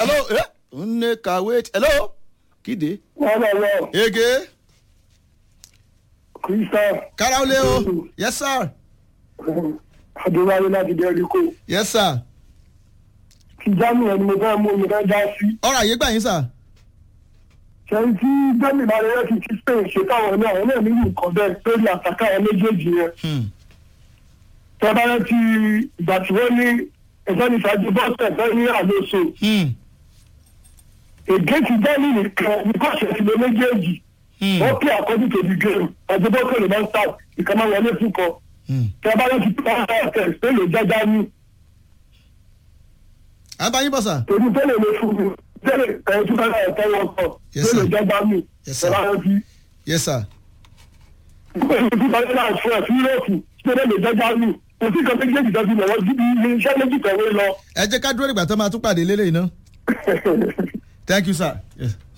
hello. Nneka wait. Hello. Kide. Hello. Ege. Krista. Karaole o. Yes sir. Adéwálé láti Jẹ́ríkò. Yes sir. Tìjánu ẹni mo fẹ́ dá sí. Ọ̀rọ̀ àyè gbà yín sà. Ṣẹ́yìn tí Jẹ́mi Bàrẹ́rẹ́ ti ti Spain ṣe káwọn náà àwọn náà nínú nǹkan bẹ́ẹ̀ lórí àtàkà ẹ méjèèjì yẹn. Tọ́bárẹ́ ti ìgbà tí wọ́n ní ẹ̀fọ́ ní ìṣáájú bọ́ọ̀sẹ̀ fẹ́ ní àlóso. Ègé ti Jẹ́mi nìkan ní kọ́ṣẹ̀ ti lé méjèèjì. Wọ́n pè àkọ́jú tòbí gẹ̀rù àti bọ́ọ̀sẹ̀ lè máa ń sáà ìkan máa wọlé fún kan. Tọ́bárẹ́ ti pa ọ̀sẹ̀ Spain lè jẹ́já ní. Àbáyín bọ̀ sà. Torí tẹ́lẹ̀ lè fún mi. Tẹ́lẹ̀ ẹ̀yìn tó kọ́ra ẹ̀tọ́ wọn kọ̀. Tẹ́lẹ̀ jẹ́já ní. Tọ́bárẹ́ ti. Yes sir. Ìgbésẹ̀ tí Bàrẹ́rẹ́ náà fún ẹ̀ sí Yúróòpù tẹ́lẹ̀ lè jẹ́já ní. Kò sí kan méjèèjì tó fi lọ́wọ́ síbi iṣẹ́ méjì tẹ̀wé lọ. Ẹ jẹ́ ká dúró nígbà tó máa tún pàdé lélẹ́yìn náà. Thank you sir. Yes.